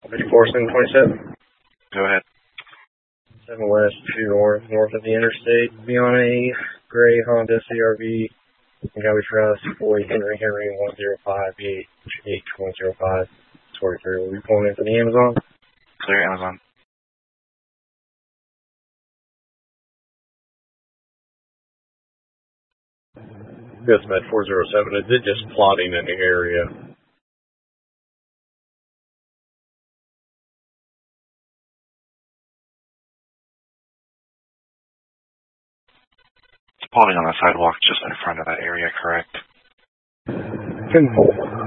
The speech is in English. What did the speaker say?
54, 727. Go ahead. 7 west, 2 north of the interstate. Be on a gray Honda CRV. Gary Trust, 40 Henry 105 8105 43. We'll be pulling into the Amazon. Clear Amazon. Yes, Med 407. Is it just plotting in the area? It's plotting on the sidewalk just in front of that area, correct? 10-4.